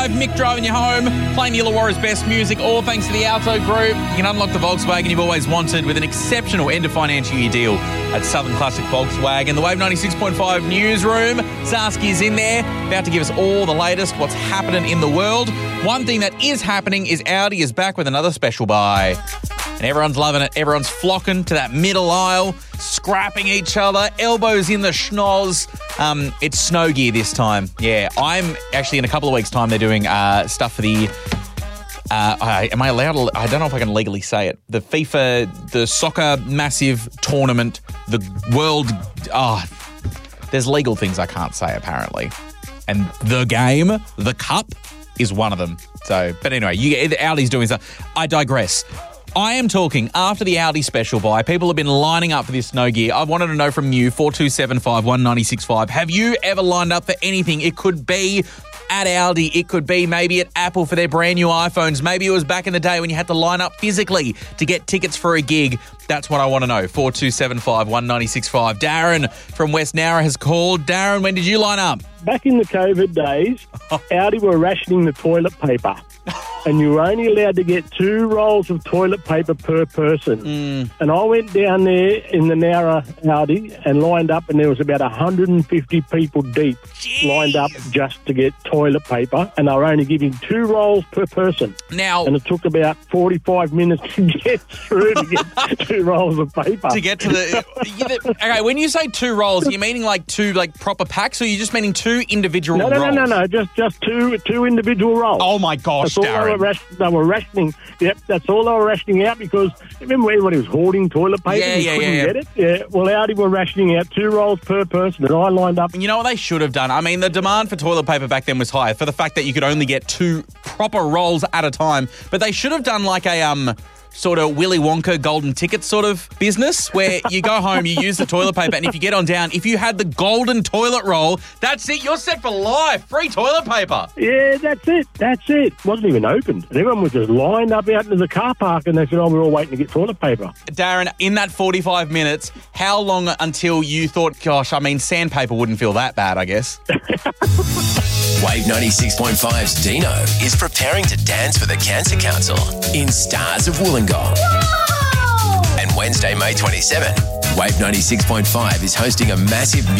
95, Mick driving you home, playing the Illawarra's best music, all thanks to the Alto Group. You can unlock the Volkswagen you've always wanted with an exceptional end-of-financial year deal at Southern Classic Volkswagen. The Wave 96.5 newsroom, Zarski's in there, about to give us all the latest, what's happening in the world. One thing that is happening is Audi is back with another special buy. And everyone's loving it. Everyone's flocking to that middle aisle, scrapping each other, elbows in the schnoz. It's snow gear this time. Yeah, I'm actually in a couple of weeks' time. They're doing stuff for the. Am I allowed to? I don't know if I can legally say it. The FIFA, the soccer massive tournament, the world. There's legal things I can't say apparently, and the game, the cup, is one of them. So, but anyway, Audi's doing stuff. I digress. I am talking after the Audi special buy. People have been lining up for this snow gear. I wanted to know from you, 4275 1965. Have you ever lined up for anything? It could be at Audi. It could be maybe at Apple for their brand new iPhones. Maybe it was back in the day when you had to line up physically to get tickets for a gig. That's what I want to know. 4275 1965. Darren from West Nowra has called. Darren, when did you line up? Back in the COVID days, Audi were rationing the toilet paper. And you were only allowed to get 2 rolls of toilet paper per person. And I went down there in the Nowra Audi and lined up, and there was about 150 people deep lined up just to get toilet paper, and they were only giving 2 rolls per person. Now, and it took about 45 minutes to get through to get 2 rolls of paper. To get to the... Okay, when you say 2 rolls, are you meaning like 2 like proper packs, or are you just meaning 2 individual rolls? No, just two individual rolls. Oh my gosh, Darren. They were rationing. Yep, that's all they were rationing out because remember everybody was hoarding toilet paper and couldn't get it? Yeah, well, Audi were rationing out 2 rolls per person, and I lined up. You know what they should have done? I mean, the demand for toilet paper back then was high for the fact that you could only get 2 proper rolls at a time, but they should have done like a sort of Willy Wonka golden ticket sort of business where you go home, you use the toilet paper, and if you get on down, if you had the golden toilet roll, that's it. You're set for life. Free toilet paper. Yeah, that's it. It wasn't even opened. And everyone was just lined up out into the car park, and they said, we're all waiting to get toilet paper. Darren, in that 45 minutes, how long until you thought, gosh, I mean, sandpaper wouldn't feel that bad, I guess? Wave 96.5's Dino is preparing to dance for the Cancer Council in Stars of Wollongong. Whoa! And Wednesday, May 27, Wave 96.5 is hosting a massive